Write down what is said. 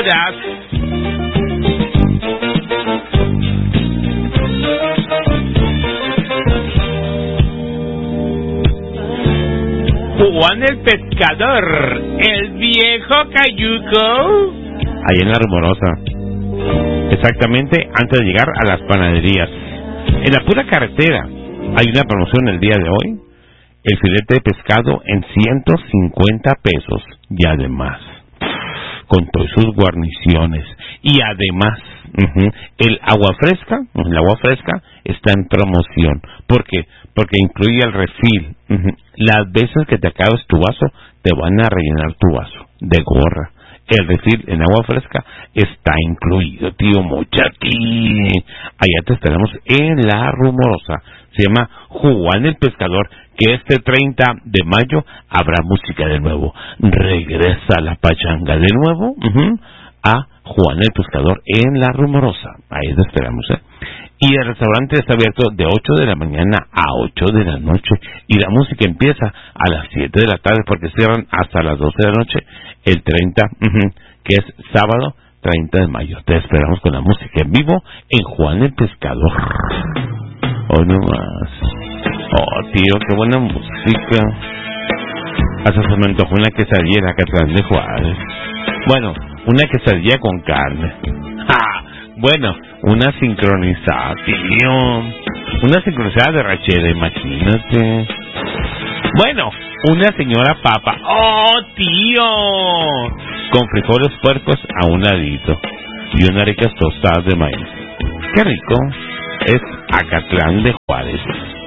horas. Juan el Pescador, el viejo cayuco. Ahí en La Rumorosa. Exactamente antes de llegar a las panaderías. En la pura carretera hay una promoción el día de hoy. El filete de pescado en 150 pesos. Y además, con todas sus guarniciones. Y además, el agua fresca está en promoción. ¿Por qué? Porque incluye el refil. Las veces que te acabes tu vaso, te van a rellenar tu vaso de gorra. El refil en agua fresca está incluido, tío Mochati. Allá te esperamos en La Rumorosa. Se llama Juan el Pescador, que este 30 de mayo habrá música de nuevo. Regresa la pachanga de nuevo a Juan el Pescador en La Rumorosa. Ahí te esperamos, Y el restaurante está abierto de 8 de la mañana a 8 de la noche. Y la música empieza a las 7 de la tarde porque cierran hasta las 12 de la noche el 30, que es sábado 30 de mayo. Te esperamos con la música en vivo en Juan el Pescador. Oh, no más. Oh, tío, qué buena música. Hasta se me antojó una quesadilla en Acatlán de Juárez. Bueno, una quesadilla con carne. Bueno, una sincronizada, tío. Una sincronizada de rachera, imagínate. Bueno, una señora papa. ¡Oh, tío! Con frijoles puercos a un ladito. Y unas ricas tostadas de maíz. ¡Qué rico! Es Acatlán de Juárez.